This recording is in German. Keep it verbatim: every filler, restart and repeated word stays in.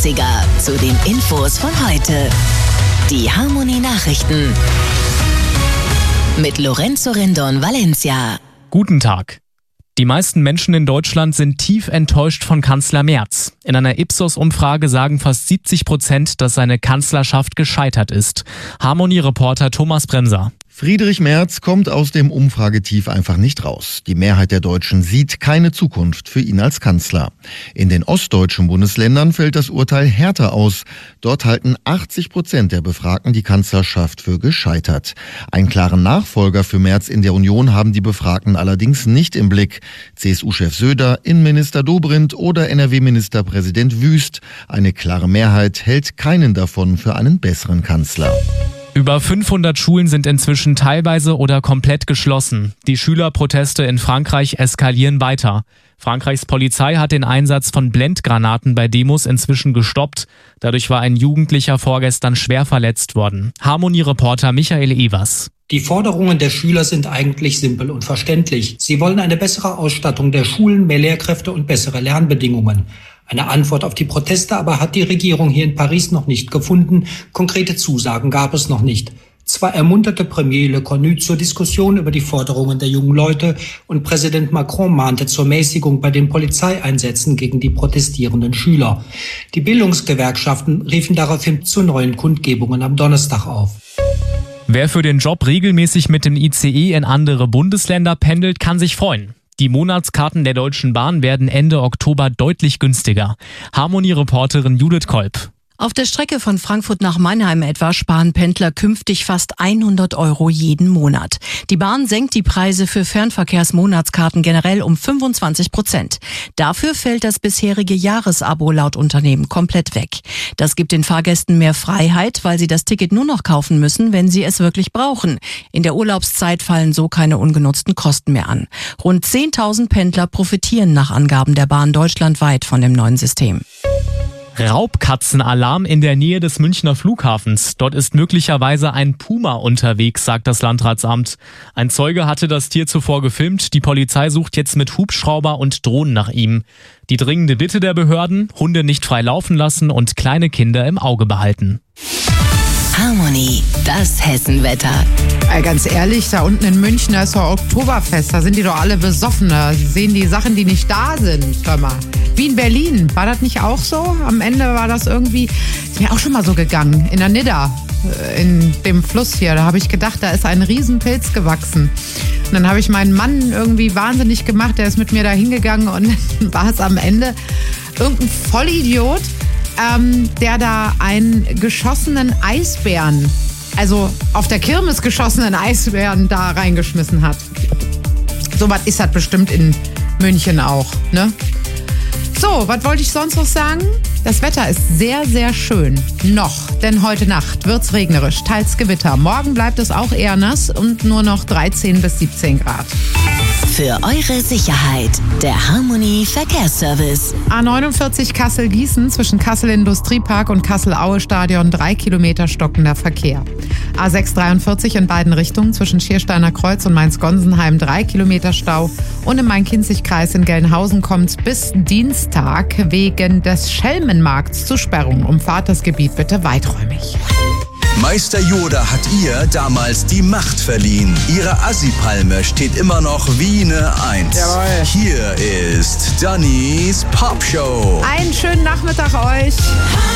neunziger zu den Infos von heute. Die Harmony Nachrichten mit Lorenzo Rendon Valencia. Guten Tag. Die meisten Menschen in Deutschland sind tief enttäuscht von Kanzler Merz. In einer Ipsos-Umfrage sagen fast siebzig Prozent, dass seine Kanzlerschaft gescheitert ist. Harmony-Reporter Thomas Bremser. Friedrich Merz kommt aus dem Umfragetief einfach nicht raus. Die Mehrheit der Deutschen sieht keine Zukunft für ihn als Kanzler. In den ostdeutschen Bundesländern fällt das Urteil härter aus. Dort halten achtzig Prozent der Befragten die Kanzlerschaft für gescheitert. Einen klaren Nachfolger für Merz in der Union haben die Befragten allerdings nicht im Blick. C S U-Chef Söder, Innenminister Dobrindt oder N R W-Ministerpräsident Wüst. Eine klare Mehrheit hält keinen davon für einen besseren Kanzler. Über fünfhundert Schulen sind inzwischen teilweise oder komplett geschlossen. Die Schülerproteste in Frankreich eskalieren weiter. Frankreichs Polizei hat den Einsatz von Blendgranaten bei Demos inzwischen gestoppt. Dadurch war ein Jugendlicher vorgestern schwer verletzt worden. Harmony-Reporter Michael Evers. Die Forderungen der Schüler sind eigentlich simpel und verständlich. Sie wollen eine bessere Ausstattung der Schulen, mehr Lehrkräfte und bessere Lernbedingungen. Eine Antwort auf die Proteste aber hat die Regierung hier in Paris noch nicht gefunden. Konkrete Zusagen gab es noch nicht. Zwar ermunterte Premier Le Cornu zur Diskussion über die Forderungen der jungen Leute und Präsident Macron mahnte zur Mäßigung bei den Polizeieinsätzen gegen die protestierenden Schüler. Die Bildungsgewerkschaften riefen daraufhin zu neuen Kundgebungen am Donnerstag auf. Wer für den Job regelmäßig mit dem I C E in andere Bundesländer pendelt, kann sich freuen. Die Monatskarten der Deutschen Bahn werden Ende Oktober deutlich günstiger. Harmony-Reporterin Judith Kolb. Auf der Strecke von Frankfurt nach Mannheim etwa sparen Pendler künftig fast hundert Euro jeden Monat. Die Bahn senkt die Preise für Fernverkehrsmonatskarten generell um fünfundzwanzig Prozent. Dafür fällt das bisherige Jahresabo laut Unternehmen komplett weg. Das gibt den Fahrgästen mehr Freiheit, weil sie das Ticket nur noch kaufen müssen, wenn sie es wirklich brauchen. In der Urlaubszeit fallen so keine ungenutzten Kosten mehr an. Rund zehntausend Pendler profitieren nach Angaben der Bahn deutschlandweit von dem neuen System. Raubkatzenalarm in der Nähe des Münchner Flughafens. Dort ist möglicherweise ein Puma unterwegs, sagt das Landratsamt. Ein Zeuge hatte das Tier zuvor gefilmt. Die Polizei sucht jetzt mit Hubschrauber und Drohnen nach ihm. Die dringende Bitte der Behörden: Hunde nicht frei laufen lassen und kleine Kinder im Auge behalten. Harmony, das Hessenwetter. Ey, ganz ehrlich, da unten in München, da ist doch Oktoberfest, da sind die doch alle besoffen, da sehen die Sachen, die nicht da sind. Hör mal. Wie in Berlin, war das nicht auch so? Am Ende war das irgendwie, ist mir auch schon mal so gegangen, in der Nidda, in dem Fluss hier. Da habe ich gedacht, da ist ein Riesenpilz gewachsen. Und dann habe ich meinen Mann irgendwie wahnsinnig gemacht, der ist mit mir da hingegangen und dann war es am Ende irgendein Vollidiot, ähm, der da einen geschossenen Eisbären, also auf der Kirmes geschossenen Eisbären da reingeschmissen hat. So was ist das bestimmt in München auch, ne? So, was wollte ich sonst noch sagen? Das Wetter ist sehr, sehr schön. Noch, denn heute Nacht wird's regnerisch, teils Gewitter. Morgen bleibt es auch eher nass und nur noch dreizehn bis siebzehn Grad. Für eure Sicherheit, der Harmony Verkehrsservice. A neunundvierzig Kassel-Gießen zwischen Kassel Industriepark und Kassel-Aue-Stadion, drei Kilometer stockender Verkehr. A sechs dreiundvierzig in beiden Richtungen zwischen Schiersteiner Kreuz und Mainz-Gonsenheim, drei Kilometer Stau. Und im Main-Kinzig-Kreis in Gelnhausen kommt es bis Dienstag wegen des Schelmenmarkts zu Sperrungen. Umfahrt das Gebiet bitte weiträumig. Meister Yoda hat ihr damals die Macht verliehen. Ihre Assi-Palme steht immer noch wie eine Eins. Jawohl. Hier ist Dannys Popshow. Einen schönen Nachmittag euch.